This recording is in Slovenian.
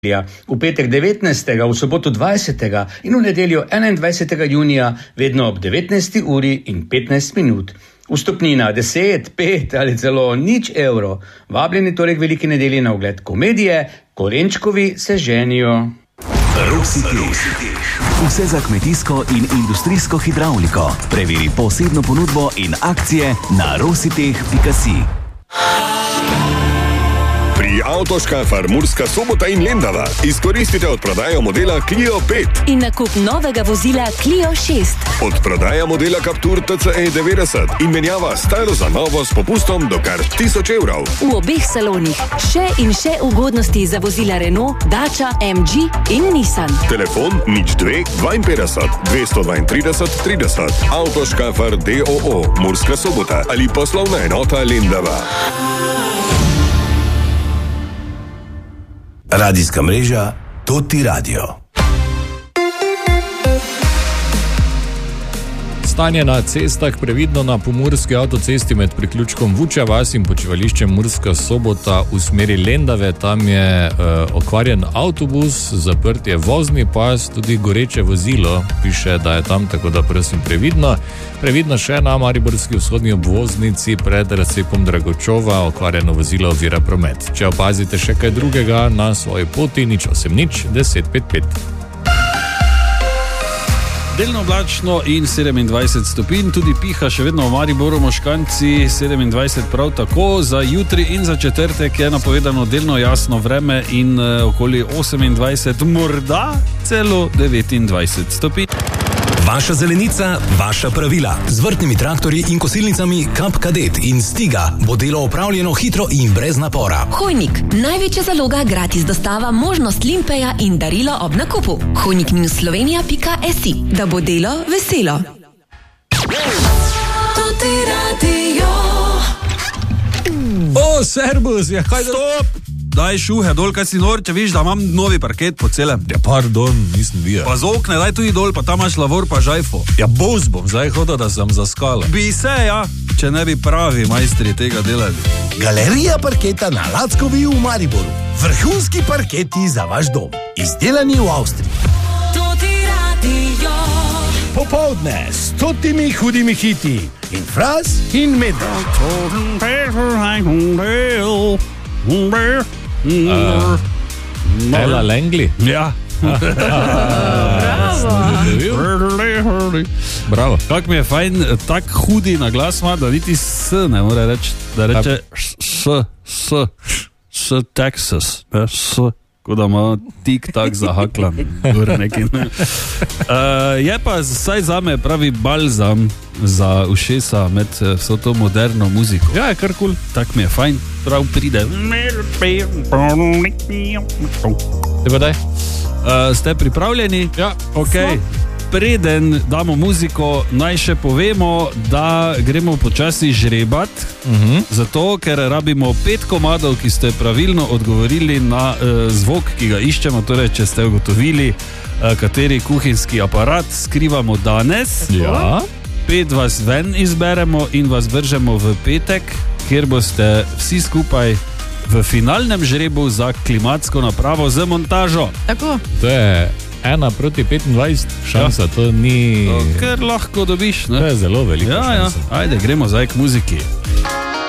V petek 19., v soboto 20. in v nedeljo 21. junija vedno ob 19. uri in 15 minut. Vstopnina 10, 5 ali celo 0 evrov. Vabljeni torej k veliki nedelji na ogled komedije Korenčkovi se ženijo. Vse za kmetijsko in industrijsko hidravliko. Preveri posebno ponudbo in akcije na rositeh.si. Pri Avtoškafar Murska Sobota in Lendava izkoristite odprodajo modela Clio 5 in nakup novega vozila Clio 6. Odprodaja modela Captur TCE 90 in menjava staro za novo s popustom do kar 1000 evrov. V obeh salonih še in še ugodnosti za vozila Renault, Dacia, MG in Nissan. Telefon 02 52 232 30. Avtoškafar DOO Murska Sobota ali poslovna enota Lendava. Radijska mreža Toti Radio. Stanje na cestah, previdno na pomurski avtocesti med priključkom Vučja vas in počivališčem Murska Sobota v smeri Lendave. Tam je okvarjen avtobus, zaprt je vozni pas, tudi goreče vozilo piše, da je tam, tako da prosim previdno. Previdno še na mariborski vzhodni obvoznici pred razcepom Dragočova, okvarjeno vozilo ovira promet. Če opazite še kaj drugega na svoji poti, 080 1055. Delno oblačno in 27 stopinj, tudi piha še vedno v Mariboru, Moškanci 27 prav tako, za jutri in za četrtek je napovedano delno jasno vreme in okoli 28, morda celo 29 stopinj. Vaša zelenica, vaša pravila. Z vrtnimi traktorji in kosilnicami Kap Kadet in Stiga bo delo opravljeno hitro in brez napora. Hojnik, največja zaloga, gratis dostava, možnost limpeja in darilo ob nakupu. hojnik-slovenija.si, da bo delo veselo. Toti Radio. O, servus, ja, kaj stop! Daj šuhe dol, kaj si nor, če viš, da imam novi parket po celem. Ja, pardon, nisem videl. Pa z okne, daj tudi dol, pa tam imaš lavor pa žajfo. Ja, bos bom zdaj hodil, da sem zaskala. Bi se, ja, če ne bi pravi majstri tega delali. Galerija parketa na Lackovi v Mariboru. Vrhunski parketi za vaš dom. Izdelani v Avstriji. Toti Radio. Popoldne s 100 hudimi hiti. In Fras in Medved. Ella Langley. Ja. Bravo. Kak mi je fajn, tak hudi na glas ima, da niti s ne more reči, da reče s Texas, ko da ima tik-tak zahaklan. Je pa saj zame pravi balzam za ušesa med vso to moderno muziko. Ja, je kar kul. Tak mi je fajn, prav pride. Te pa daj. Ste pripravljeni? Ja. Ok. Preden damo muziko, naj še povemo, da gremo počasi žrebat, zato ker rabimo 5 komadov, ki ste pravilno odgovorili na zvok, ki ga iščemo, torej če ste ugotovili, kateri kuhinjski aparat skrivamo danes. Ja. 5 vas ven izberemo in vas vržemo v petek, kjer boste vsi skupaj v finalnem žrebu za klimatsko napravo z montažo. Tako. To je 1:25 šansa, to ni... Ker lahko dobiš, ne? To je zelo velika šansa. Ja, ajde, gremo zdaj k muziki.